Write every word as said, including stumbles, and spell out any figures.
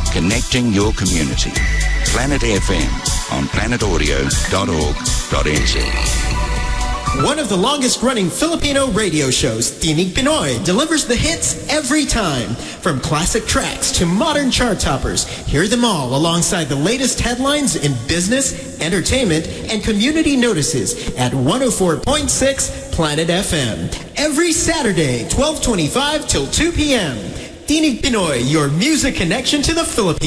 connecting your community. Planet F M on planet audio dot org dot n z. One of the longest-running Filipino radio shows, Tinig Pinoy, delivers the hits every time. From classic tracks to modern chart toppers, hear them all alongside the latest headlines in business, entertainment, and community notices at one oh four point six Planet F M. Every Saturday, twelve twenty-five till two p m Tinig Pinoy, your music connection to the Philippines.